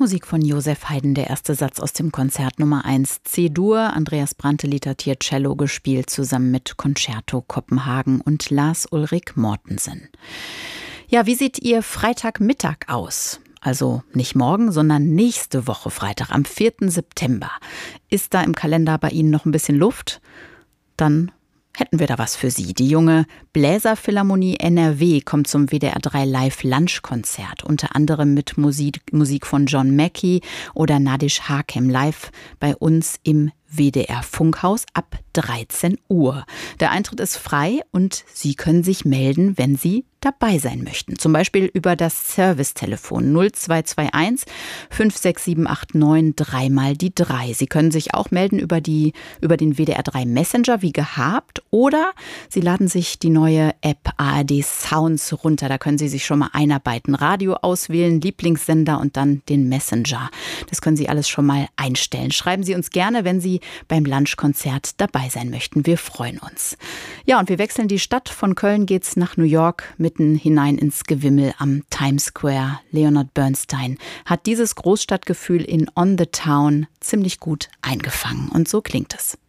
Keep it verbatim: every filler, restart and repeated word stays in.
Musik von Joseph Haydn, der erste Satz aus dem Konzert Nummer eins C-Dur. Andreas Brandteli hat hier Cello gespielt, zusammen mit Concerto Kopenhagen und Lars Ulrik Mortensen. Ja, wie sieht Ihr Freitagmittag aus? Also nicht morgen, sondern nächste Woche Freitag, am vierten September. Ist da im Kalender bei Ihnen noch ein bisschen Luft? Dann hätten wir da was für Sie. Die junge Bläserphilharmonie N R W kommt zum W D R drei Live-Lunch-Konzert, unter anderem mit Musik, Musik von John Mackey oder Nadish Hakem live bei uns im W D R Funkhaus ab dreizehn Uhr. Der Eintritt ist frei und Sie können sich melden, wenn Sie dabei sein möchten. Zum Beispiel über das Servicetelefon null zwei zwei eins fünf sechs sieben acht neun drei mal die drei. Sie können sich auch melden über die über den W D R drei Messenger wie gehabt oder Sie laden sich die neue App A R D Sounds runter. Da können Sie sich schon mal einarbeiten. Radio auswählen, Lieblingssender und dann den Messenger. Das können Sie alles schon mal einstellen. Schreiben Sie uns gerne, wenn Sie beim Lunchkonzert dabei sein möchten. Wir freuen uns. Ja, und wir wechseln die Stadt. Von Köln geht's nach New York, mitten hinein ins Gewimmel am Times Square. Leonard Bernstein hat dieses Großstadtgefühl in On the Town ziemlich gut eingefangen. Und so klingt es.